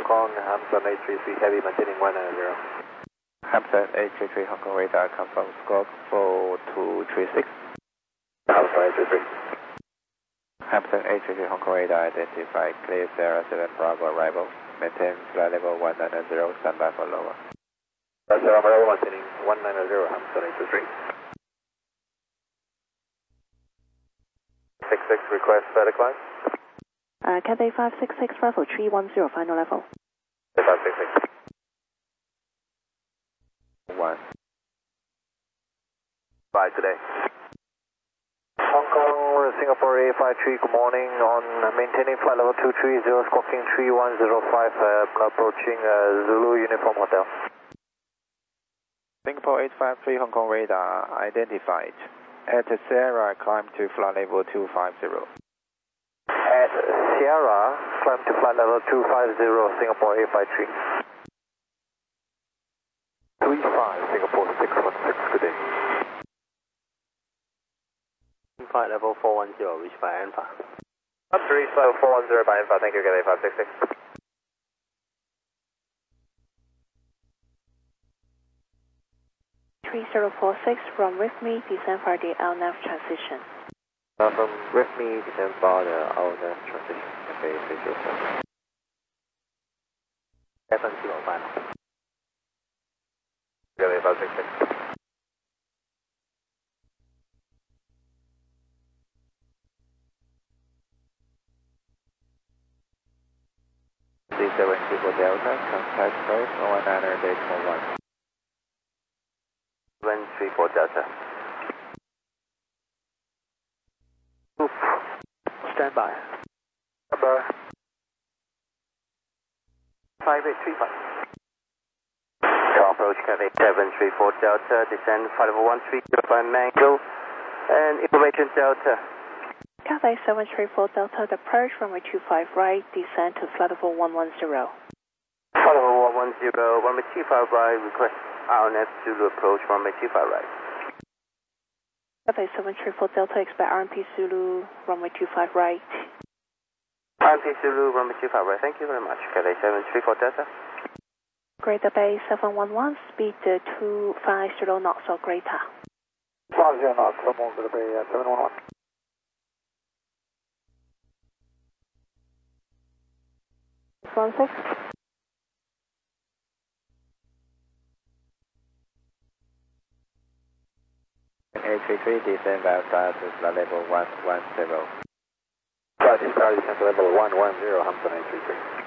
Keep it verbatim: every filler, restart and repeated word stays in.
Kong, Hampton eight three three Heavy, maintaining one nine zero. Hampton eight three three Hong Kong radar, confirm squawk four two three six. Hampton eight three three. Hampton eight three three Hong Kong radar identified, clear Sierra seven Bravo arrival, maintain flight level one nine zero, standby for lower. Sierra Bravo, maintaining one nine zero, Hampton eight three three. six six, request static line. Uh, Cathay five six six, Bravo three one zero, final level. five six six. one. Bye today. Hong Kong, Singapore A five three, good morning. On maintaining flight level two three zero, squawking three one zero five, uh, approaching uh, Zulu Uniform Hotel. Singapore eight five three Hong Kong radar identified. At Sierra, climb to flight level two five zero. At Sierra, climb to flight level two five zero, Singapore A five three. three five, Singapore six one six, good day. Flight level four one zero, reach by Alpha. Up three, level four one zero by Alpha, thank you, Cathay five six six. three zero four six from with me, descend for the L N A V transition. Uh, from with me, descend for the L N A V transition, Cathay three zero four. Seven zero five. Cathay five six six. three seven two for Delta, contact first one nine eight one. one three four Delta. Oof. Stand by. Number five eight three five. Approach Cathay seven three four Delta, descend flight level one three zero five Mango, and information Delta. Cathay seven three four Delta, approach runway two five right, descend to flight level one one zero. Flight level one one zero, runway two five right, request R N F Zulu approach runway two five right. Cathay seven three four Delta, expect R M P Zulu, runway two five right. R M P Zulu, runway two five right, thank you very much. Cathay seven three four Delta. Greater Bay seven one one, speed uh, two five zero knots or greater. five zero knots, come on, Greater Bay uh, seven one one. one six. eight three three, descend via start to flight level one one zero. Flight descend level one one zero, Hampton eight three three.